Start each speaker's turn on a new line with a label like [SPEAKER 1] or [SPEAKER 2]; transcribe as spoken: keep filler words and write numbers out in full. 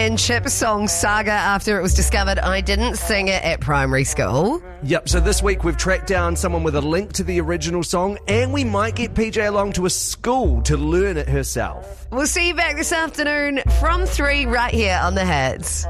[SPEAKER 1] and Chip song saga after it was discovered I didn't sing it at primary school.
[SPEAKER 2] Yep, so this week we've tracked down someone with a link to the original song, and we might get P J along to a school to learn it herself.
[SPEAKER 1] We'll see you back this afternoon from three right here on The Hits.